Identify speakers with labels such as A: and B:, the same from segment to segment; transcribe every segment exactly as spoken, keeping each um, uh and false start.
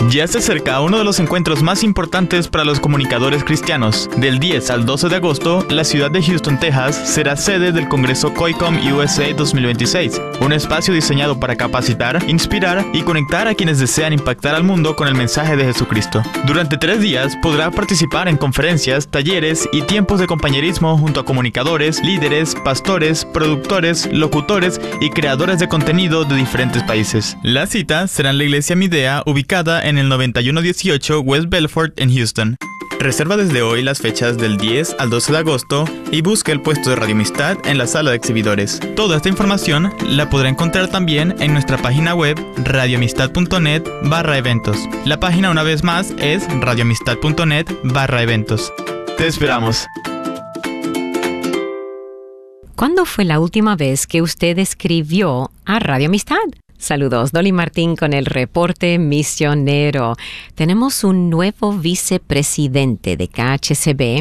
A: Ya se acerca uno de los encuentros más importantes para los comunicadores cristianos. Del diez al doce de agosto, la ciudad de Houston, Texas, será sede del Congreso COICOM U S A dos mil veintiséis, un espacio diseñado para capacitar, inspirar y conectar a quienes desean impactar al mundo con el mensaje de Jesucristo. Durante tres días podrá participar en conferencias, talleres y tiempos de compañerismo junto a comunicadores, líderes, pastores, productores, locutores y creadores de contenido de diferentes países. La cita será en la iglesia Midea, ubicada en el noventa y uno dieciocho West Belfort en Houston. Reserva desde hoy las fechas del diez al doce de agosto y busca el puesto de Radio Amistad en la sala de exhibidores. Toda esta información la podrá encontrar también en nuestra página web radioamistad.net barra eventos. La página una vez más es radioamistad.net barra eventos. Te esperamos.
B: ¿Cuándo fue la última vez que usted escribió a Radio Amistad? Saludos, Dolly Martín con el reporte misionero. Tenemos un nuevo vicepresidente de K H C B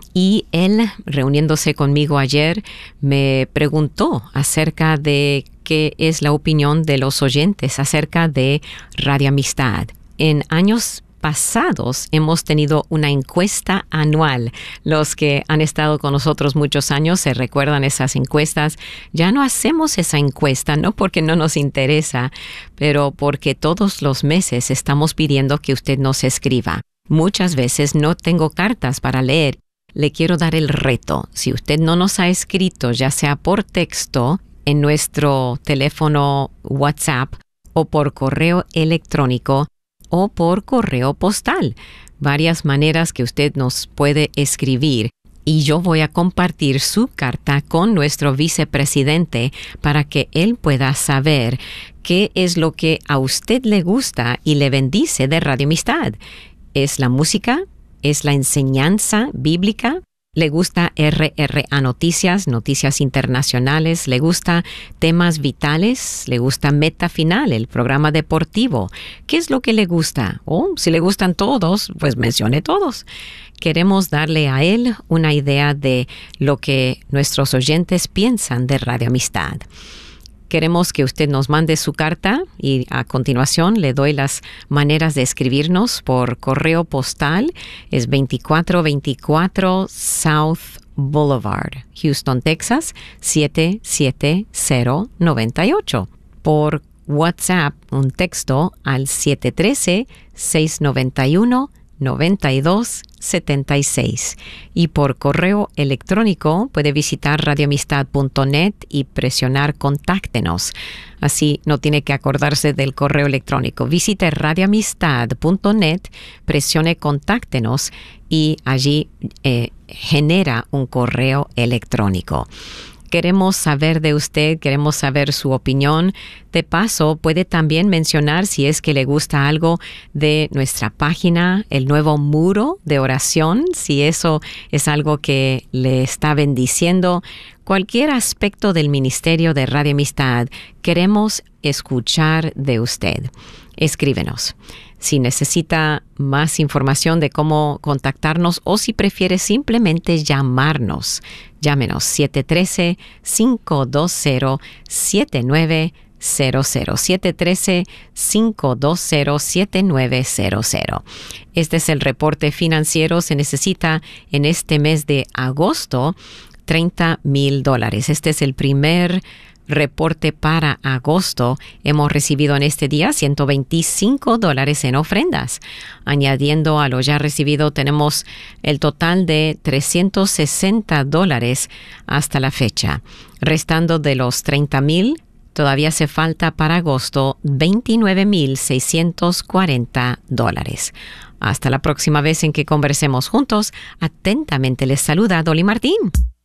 B: y él, reuniéndose conmigo ayer, me preguntó acerca de qué es la opinión de los oyentes acerca de Radio Amistad. En años pasados hemos tenido una encuesta anual. Los que han estado con nosotros muchos años se recuerdan esas encuestas. Ya no hacemos esa encuesta, no porque no nos interesa, pero porque todos los meses estamos pidiendo que usted nos escriba. Muchas veces no tengo cartas para leer. Le quiero dar el reto. Si usted no nos ha escrito, ya sea por texto, en nuestro teléfono WhatsApp o por correo electrónico, o por correo postal. Varias maneras que usted nos puede escribir. Y yo voy a compartir su carta con nuestro vicepresidente para que él pueda saber qué es lo que a usted le gusta y le bendice de Radio Amistad. ¿Es la música? ¿Es la enseñanza bíblica? ¿Le gusta R R A Noticias, noticias internacionales? ¿Le gusta temas vitales? ¿Le gusta Meta Final, el programa deportivo? ¿Qué es lo que le gusta? O si le gustan todos, pues mencione todos. Queremos darle a él una idea de lo que nuestros oyentes piensan de Radio Amistad. Queremos que usted nos mande su carta y a continuación le doy las maneras de escribirnos por correo postal. Es veinticuatro veinticuatro South Boulevard, Houston, Texas, siete siete cero nueve ocho. Por WhatsApp, un texto al siete uno tres, seis nueve uno, nueve dos siete seis. Y por correo electrónico puede visitar radioamistad punto net y presionar Contáctenos. Así no tiene que acordarse del correo electrónico. Visite radioamistad punto net, presione Contáctenos y allí eh, genera un correo electrónico. Queremos saber de usted, queremos saber su opinión. De paso, puede también mencionar si es que le gusta algo de nuestra página, el nuevo muro de oración, si eso es algo que le está bendiciendo. Cualquier aspecto del ministerio de Radio Amistad, queremos escuchar de usted. Escríbenos. Si necesita más información de cómo contactarnos o si prefiere simplemente llamarnos, llámenos siete uno tres, cinco dos cero, siete nueve cero cero. siete uno tres, cinco dos cero, siete nueve cero cero. Este es el reporte financiero. Se necesita en este mes de agosto treinta mil dólares. Este es el primer reporte para agosto. Hemos recibido en este día ciento veinticinco dólares en ofrendas. Añadiendo a lo ya recibido, tenemos el total de trescientos sesenta dólares hasta la fecha. Restando de los treinta mil, todavía hace falta para agosto veintinueve mil seiscientos cuarenta dólares. Hasta la próxima vez en que conversemos juntos. Atentamente les saluda Dolly Martín.